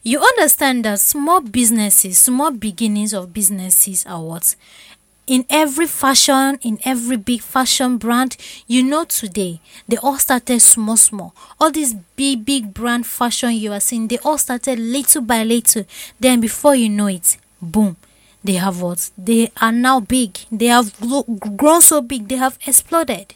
You understand that small businesses, small beginnings of businesses are what? In every fashion, in every big fashion brand, today, they all started small, small. All these big, big brand fashion you are seeing, they all started little by little. Then before you know it, boom, they have what? They are now big. They have grown so big, they have exploded.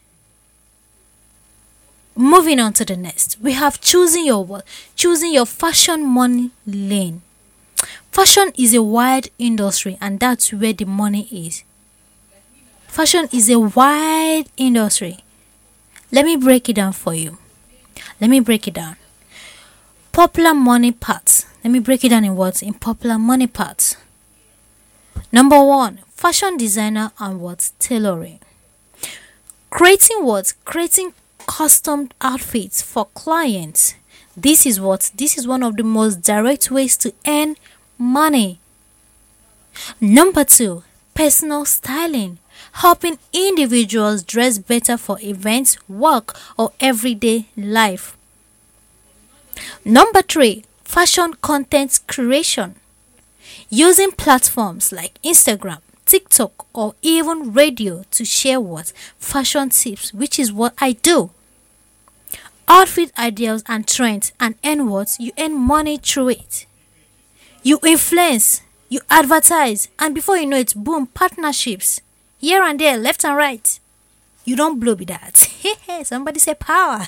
Moving on to the next, we have choosing your what? Choosing your fashion money lane. Fashion is a wide industry, and that's where the money is. Fashion is a wide industry. Let me break it down for you. Let me break it down. Popular money parts. Let me break it down in what? In popular money parts. Number one, fashion designer and what? Tailoring. Creating what? Creating custom outfits for clients. This is what? This is one of the most direct ways to earn money. Number two, personal styling. Helping individuals dress better for events, work, or everyday life. Number three, fashion content creation. Using platforms like Instagram, TikTok, or even radio to share what? Fashion tips, which is what I do. Outfit ideas and trends, and earn what? You earn money through it. You influence, you advertise, and before you know it, boom, partnerships. Here and there, left and right. You don't blow with that. Somebody say power.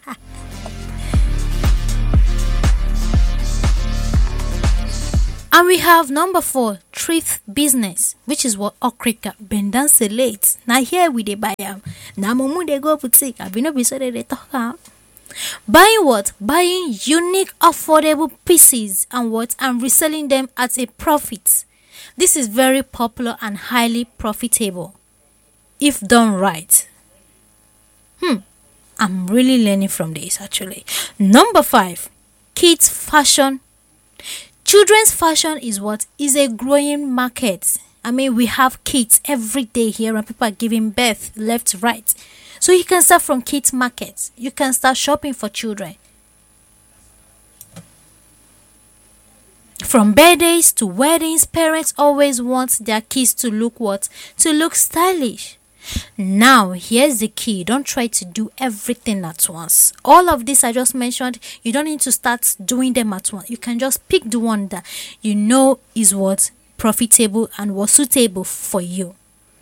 And we have number four, thrift business, which is what Okrika Bendan late. Now here we dey buy am. Now momu dey go boutique. I be no be so they talk am. Buying what? Buying unique, affordable pieces and what? And reselling them at a profit. This is very popular and highly profitable if done right. I'm really learning from this actually. Number five, kids fashion. Children's fashion is what? Is a growing market. I mean, we have kids every day here and people are giving birth left, right. So you can start from kids markets. You can start shopping for children. From birthdays to weddings, parents always want their kids to look what? To look stylish. Now, here's the key. Don't try to do everything at once. All of this I just mentioned, you don't need to start doing them at once. You can just pick the one that you know is what? Profitable and was suitable for you.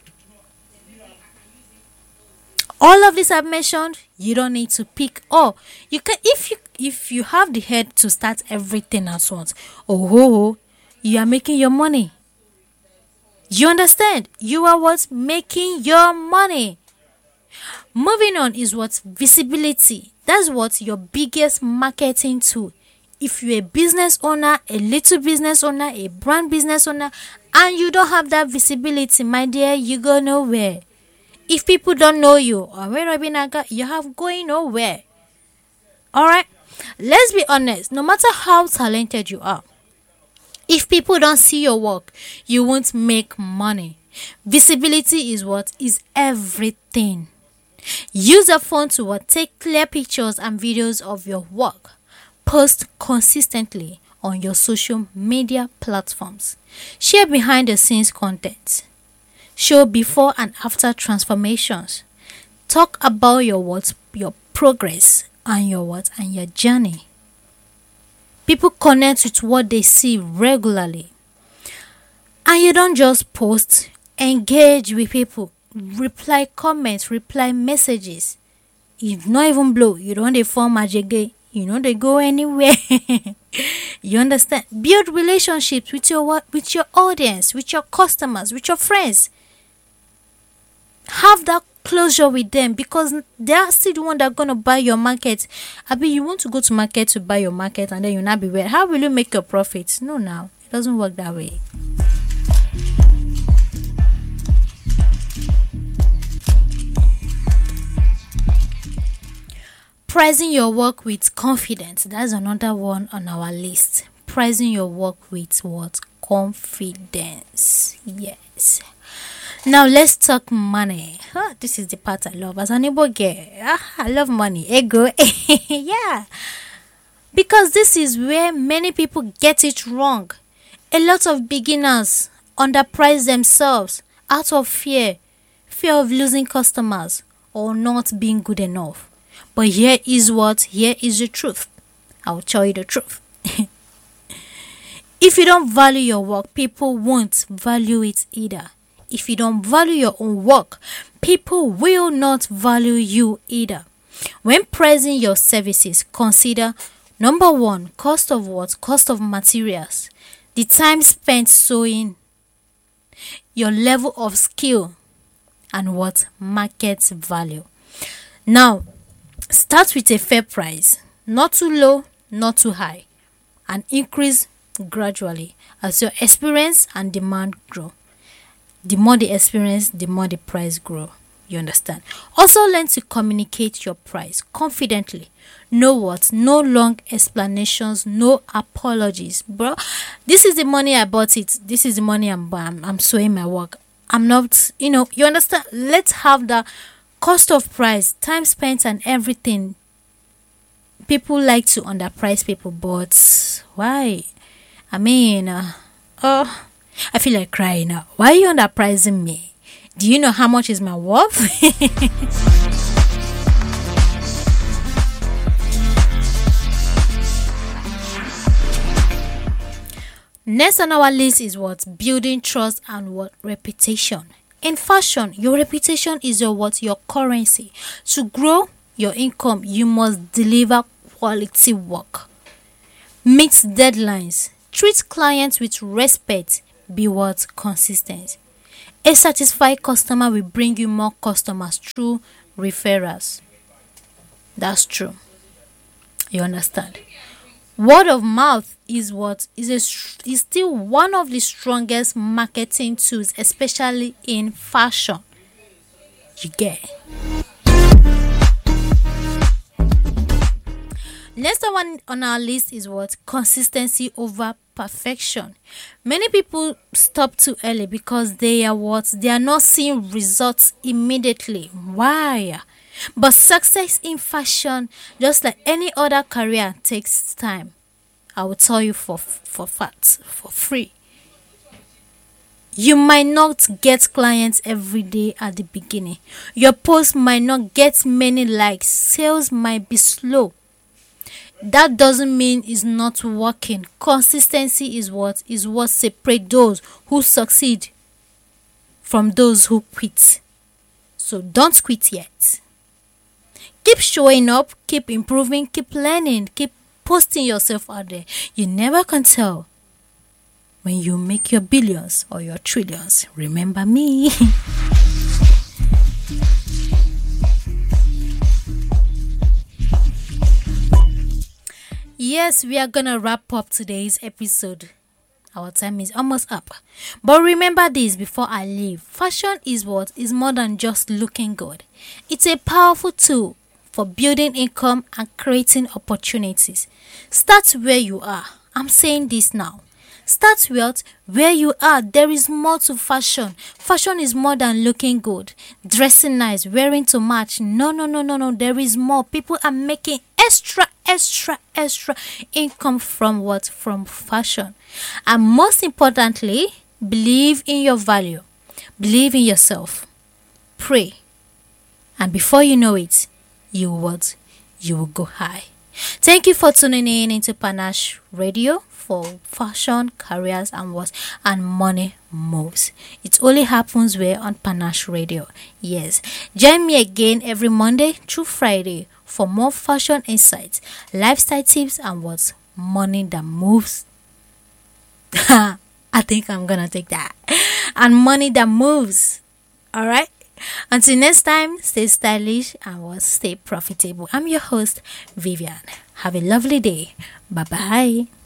All of this I've mentioned, you don't need to pick. Oh, you can if you have the head to start everything at once. You are making your money. You understand? You are what? Making your money. Moving on is what? Visibility. That's what your biggest marketing tool. If you're a business owner, a little business owner, a brand business owner, and you don't have that visibility, my dear, you go nowhere. If people don't know you, you have going nowhere. Alright? Let's be honest. No matter how talented you are, if people don't see your work, you won't make money. Visibility is what? Is everything. Use a phone to what? Take clear pictures and videos of your work. Post consistently on your social media platforms. Share behind the scenes content. Show before and after transformations. Talk about your what? Your progress and your what? And your journey. People connect with what they see regularly. And you don't just post, engage with people, reply comments, reply messages. If not even blow, you don't they form ajege. You know they go anywhere. You understand? Build relationships with your audience, with your customers, with your friends. Have that closure with them because they are still the one that are gonna buy your market. You want to go to market to buy your market and then you not be where? How will you make your profits? No, now it doesn't work that way. Pricing your work with confidence. That's another one on our list. Pricing your work with what? Confidence. Yes. Now let's talk money. This is the part I love as an Igbo girl. I love money. Ego. Yeah. Because this is where many people get it wrong. A lot of beginners underprice themselves out of fear of losing customers or not being good enough. But here is the truth. I'll tell you the truth. If you don't value your work, people won't value it either. If you don't value your own work, people will not value you either. When pricing your services, consider number one, cost of what? Cost of materials, the time spent sewing, your level of skill, and what? Market value. Now, start with a fair price, not too low, not too high, and increase gradually as your experience and demand grow. The more the experience, the more the price grow. You understand? Also learn to communicate your price confidently. Know what? No long explanations, no apologies. Bro, this is the money I bought it. This is the money I'm sewing my work. I'm not, you understand? Let's have the cost of price, time spent and everything. People like to underprice people, but why? I mean, I feel like crying now. Why are you underpricing me? Do you know how much is my worth? Next on our list is what? Building trust and what? Reputation. In fashion, your reputation is your currency. To grow your income, you must deliver quality work. Meet deadlines. Treat clients with respect. Be what? Consistent. A satisfied customer will bring you more customers through referrals. That's true. You understand? Word of mouth is still one of the strongest marketing tools, especially in fashion. You get. Next one on our list is what? Consistency over perfection. Many people stop too early because they are not seeing results immediately. Why? But success in fashion, just like any other career, takes time. I will tell you for facts, for free. You might not get clients every day at the beginning. Your post might not get many likes. Sales might be slow. That doesn't mean it's not working. Consistency is what separates those who succeed from those who quit. So don't quit yet. Keep showing up, keep improving, keep learning, keep posting yourself out there. You never can tell when you make your billions or your trillions. Remember me. Yes, we are gonna wrap up today's episode. Our time is almost up. But remember this before I leave. Fashion is more than just looking good. It's a powerful tool for building income and creating opportunities. Start where you are. I'm saying this now. Start where you are. There is more to fashion. Fashion is more than looking good, dressing nice, wearing to match. No. There is more. People are making extra income from what? From fashion. And most importantly, believe in your value. Believe in yourself. Pray. And before you know it, you will go high. Thank you for tuning in into Panache Radio for fashion, careers, and money moves. It only happens where on Panache Radio. Yes. Join me again every Monday through Friday for more fashion insights, lifestyle tips, and money that moves. I think I'm gonna take that. And money that moves. Alright? Until next time, stay stylish and stay profitable. I'm your host, Vivian. Have a lovely day. Bye-bye.